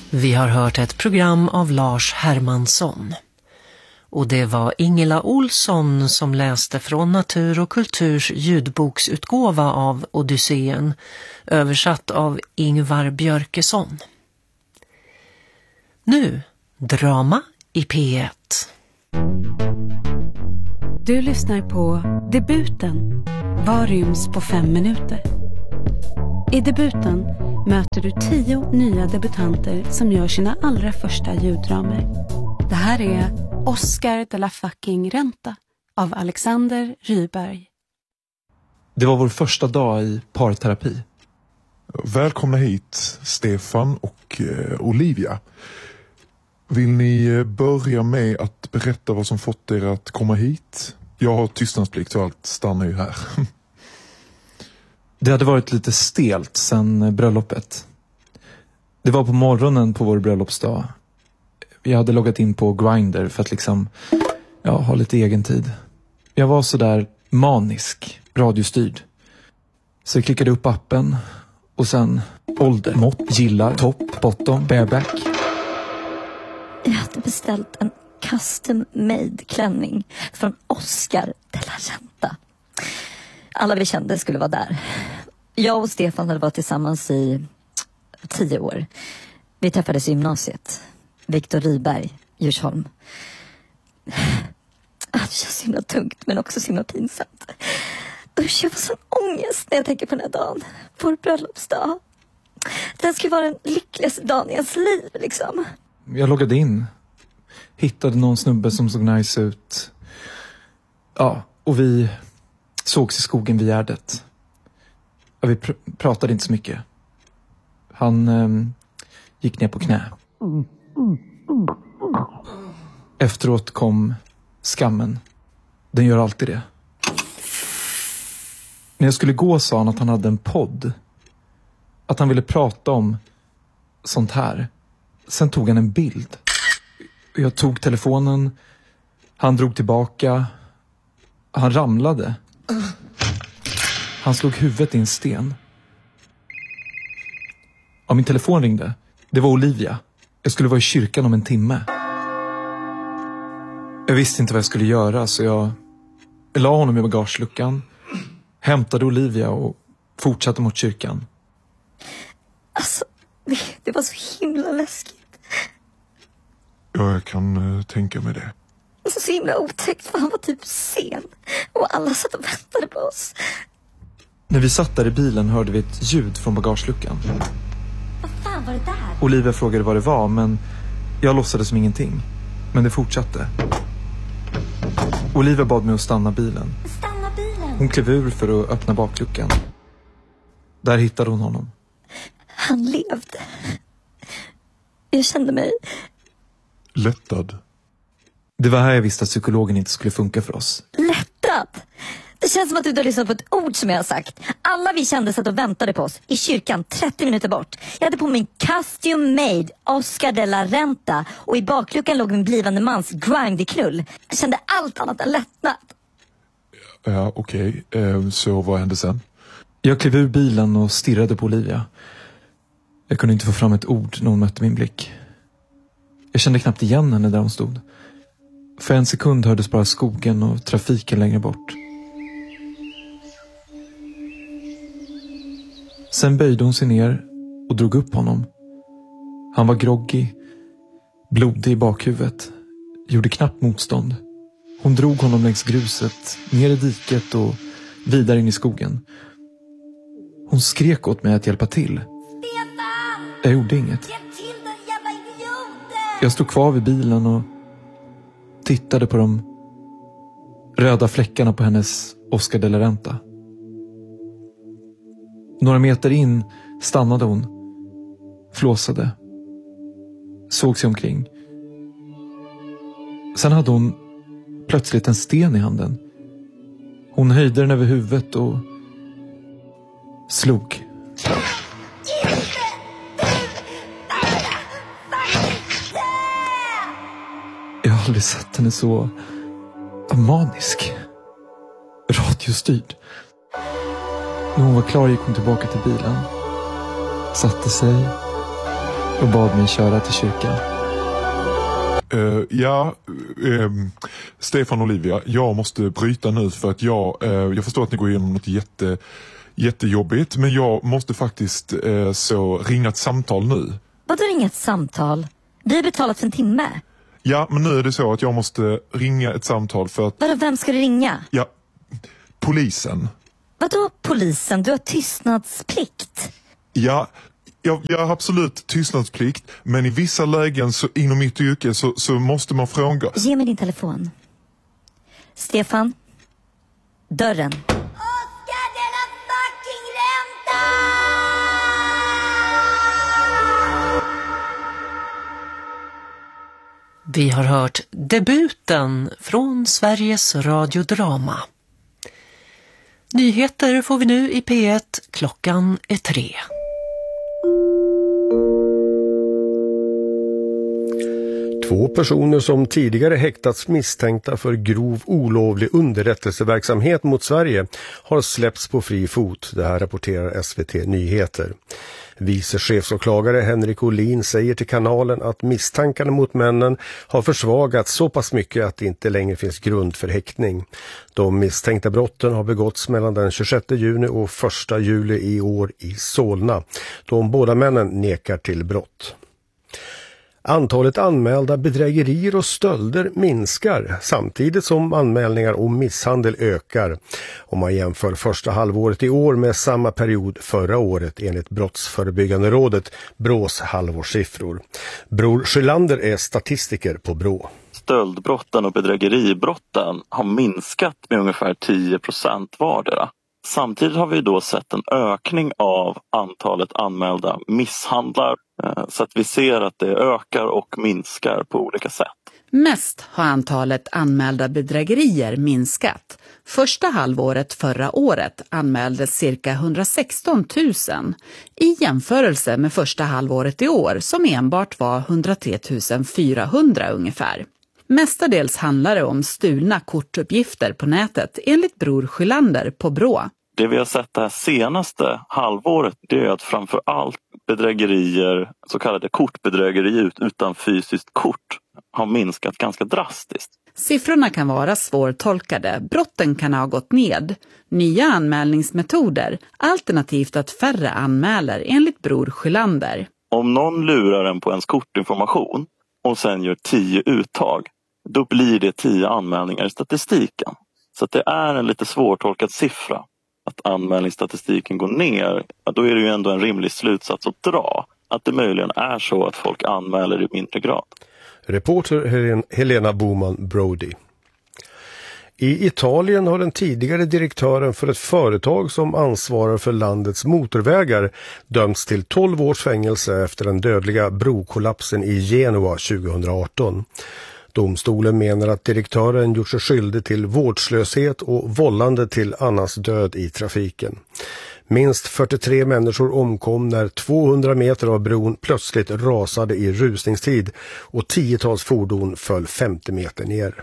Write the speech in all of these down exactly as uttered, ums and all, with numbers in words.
Vi har hört ett program av Lars Hermansson. Och det var Ingela Olsson som läste från Natur och kulturs ljudboksutgåva av Odysseen, översatt av Ingvar Björkesson. Nu, drama i P ett. Du lyssnar på Debuten, var ryms på fem minuter. I Debuten möter du tio nya debutanter som gör sina allra första ljuddramer. Det här är Oscar de la fucking Renta av Alexander Ryberg. Det var vår första dag i parterapi. Välkomna hit, Stefan och eh, Olivia. Vill ni börja med att berätta vad som fått er att komma hit? Jag har tystnadsplikt så allt stannar ju här. Det hade varit lite stelt sedan bröllopet. Det var på morgonen på vår bröllopsdag. Jag hade loggat in på Grindr för att liksom, ja, ha lite egen tid. Jag var så där manisk, radiostyrd. Så jag klickade upp appen och sen ålder, mått, gillar, topp, bottom, bareback. Jag hade beställt en custom-made klänning från Oscar de la Renta. Alla vi kände skulle vara där. Jag och Stefan hade varit tillsammans i tio år. Vi träffades i gymnasiet. Viktor Ryberg, Djursholm. Det känns så himla tungt men också så himla pinsamt. Usch, jag får sån ångest när jag tänker på den här dagen. Vår bröllopsdag. Den skulle vara den lyckligaste dagen i ens liv liksom. Jag loggade in. Hittade någon snubbe som såg nice ut. Ja, och vi sågs i skogen vid Gärdet. Ja, vi pr- pratade inte så mycket. Han eh, gick ner på knä. Efteråt kom skammen. Den gör alltid det. När jag skulle gå sa han att han hade en podd. Att han ville prata om sånt här. Sen tog han en bild. Jag tog telefonen. Han drog tillbaka. Han ramlade. Han slog huvudet i en sten. Ja, min telefon ringde. Det var Olivia. Jag skulle vara i kyrkan om en timme. Jag visste inte vad jag skulle göra så jag la honom i bagageluckan. Hämtade Olivia och fortsatte mot kyrkan. Alltså, det, det var så himla läskigt. Ja, jag kan uh, tänka mig det. Alltså, så himla otäckt för han var typ sen. Och alla satt och väntade på oss. När vi satt där i bilen hörde vi ett ljud från bagageluckan. Vad fan var det där? Olivia frågade vad det var men jag låtsades som ingenting. Men det fortsatte. Olivia bad mig att stanna bilen. Stanna bilen. Hon klev ur för att öppna bakluckan. Där hittade hon honom. Han levde. Jag kände mig Lättad. Det var här jag visste att psykologen inte skulle funka för oss. lättad. Det känns som att du inte har lyssnat på ett ord som jag har sagt. Alla vi kände satt och väntade på oss i kyrkan trettio minuter bort. Jag hade på min custom made Oscar de la Renta och i bakluckan låg min blivande mans grindy-knull. Jag kände allt annat än lättnad. Ja, okej. Okay. Uh, så vad hände sen? Jag klev ur bilen och stirrade på Olivia. Jag kunde inte få fram ett ord när hon mötte min blick. Jag kände knappt igen henne där hon stod. För en sekund hördes bara skogen och trafiken längre bort. Sen böjde hon sig ner och drog upp honom. Han var groggy, blodig i bakhuvudet, gjorde knappt motstånd. Hon drog honom längs gruset, ner i diket och vidare in i skogen. Hon skrek åt mig att hjälpa till. Stefan! Jag gjorde inget. Hjälp till den jävla idioten! Jag stod kvar vid bilen och tittade på de röda fläckarna på hennes Oscar de la Renta. Några meter in stannade hon, flåsade, såg sig omkring. Sen hade hon plötsligt en sten i handen. Hon höjde den över huvudet och slog. Jag har aldrig sett henne så manisk, radiostyrd. När hon var klar gick hon tillbaka till bilen, satte sig, och bad mig köra till kyrkan. Uh, ja, uh, Stefan och Olivia, jag måste bryta nu för att jag, uh, jag förstår att ni går igenom något jätte, jättejobbigt, men jag måste faktiskt uh, så ringa ett samtal nu. Vadå ringa ett samtal? Vi har betalat för en timme. Ja, men nu är det så att jag måste ringa ett samtal för att... Vadå, vem ska du ringa? Ja, polisen. Vadå polisen? Du har tystnadsplikt. Ja, jag, jag har absolut tystnadsplikt, men i vissa lägen så, inom mitt yrke så, så måste man fråga. Ge mig din telefon. Stefan, dörren. Oskar de la fucking ränta! Vi har hört debuten från Sveriges radiodrama. Nyheter får vi nu i P ett. Klockan är tre. Två personer som tidigare häktats misstänkta för grov olovlig underrättelseverksamhet mot Sverige har släppts på fri fot. Det här rapporterar S V T Nyheter. Vice chefsåklagare Henrik Olin säger till kanalen att misstankarna mot männen har försvagats så pass mycket att det inte längre finns grund för häktning. De misstänkta brotten har begåtts mellan den tjugosjätte juni och första juli i år i Solna. De båda männen nekar till brott. Antalet anmälda bedrägerier och stölder minskar samtidigt som anmälningar om misshandel ökar. Om man jämför första halvåret i år med samma period förra året enligt Brottsförebyggande rådet, Brås halvårssiffror. Bror Skylander är statistiker på Brå. Stöldbrotten och bedrägeribrotten har minskat med ungefär tio procent vardera. Samtidigt har vi då sett en ökning av antalet anmälda misshandlar, så att vi ser att det ökar och minskar på olika sätt. Mest har antalet anmälda bedrägerier minskat. Första halvåret förra året anmäldes cirka hundrasexton tusen i jämförelse med första halvåret i år som enbart var hundratre tusen fyrahundra ungefär. Mestadels handlar det om stulna kortuppgifter på nätet enligt Bror Skylander på Brå. Det vi har sett det här senaste halvåret, det är att framför allt bedrägerier, så kallade kortbedrägerier utan fysiskt kort, har minskat ganska drastiskt. Siffrorna kan vara svårtolkade, brotten kan ha gått ned, nya anmälningsmetoder, alternativt att färre anmäler enligt Bror Skylander. Om någon lurar en på ens kortinformation och sen gör tio uttag, då blir det tio anmälningar i statistiken. Så att det är en lite svårtolkad siffra. Att anmälningsstatistiken går ner, ja, då är det ju ändå en rimlig slutsats att dra. Att det möjligen är så att folk anmäler i mindre grad. Reporter Helen, Helena Boman Brody. I Italien har den tidigare direktören för ett företag som ansvarar för landets motorvägar dömts till tolv års fängelse efter den dödliga brokollapsen i Genua tjugohundraarton. Domstolen menar att direktören gjort sig skyldig till vårdslöshet och vållande till annans död i trafiken. Minst fyrtiotre människor omkom när tvåhundra meter av bron plötsligt rasade i rusningstid och tiotals fordon föll femtio meter ner.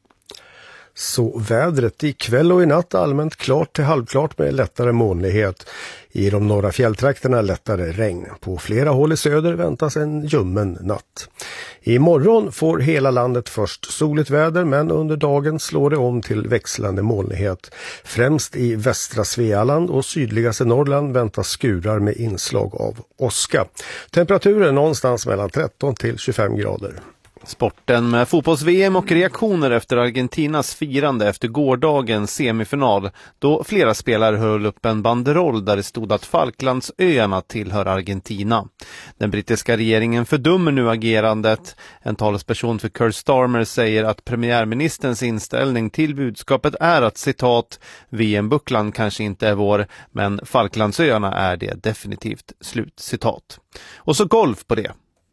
Så vädret i kväll och i natt allmänt klart till halvklart med lättare molnighet. I de norra fjälltrakterna lättare regn. På flera håll i söder väntas en ljummen natt. Imorgon får hela landet först soligt väder, men under dagen slår det om till växlande molnighet. Främst i västra Svealand och sydligaste Norrland väntas skurar med inslag av åska. Temperaturen någonstans mellan tretton till tjugofem grader. Sporten med fotbolls-V M och reaktioner efter Argentinas firande efter gårdagens semifinal, då flera spelare höll upp en banderoll där det stod att Falklandsöarna tillhör Argentina. Den brittiska regeringen fördömer nu agerandet. En talesperson för Keir Starmer säger att premiärministerns inställning till budskapet är att, citat, V M-bucklan kanske inte är vår, men Falklandsöarna är det definitivt, slut citat. Och så golf på det.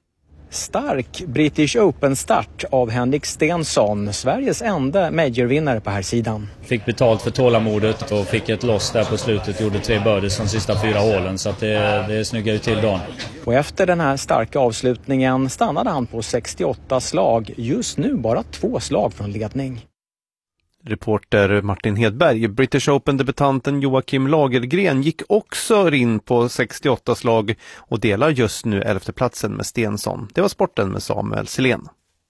Stark British Open-start av Henrik Stenson, Sveriges enda majorvinnare på här sidan. Fick betalt för tålamodet och fick ett loss där på slutet, gjorde tre birdies de sista fyra hålen, så att det, det snyggar ut till dagen. Och efter den här starka avslutningen stannade han på sextioåtta slag, just nu bara två slag från ledning. Reporter Martin Hedberg. British Open-debutanten Joakim Lagergren gick också in på sextioåtta slag och delar just nu elfte platsen med Stensson. Det var sporten med Samuel Silén.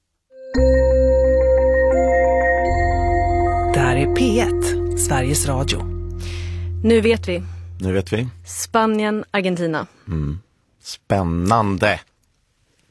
Det här är P ett, Sveriges Radio. Nu vet vi. Nu vet vi. Spanien, Argentina. Mm. Spännande.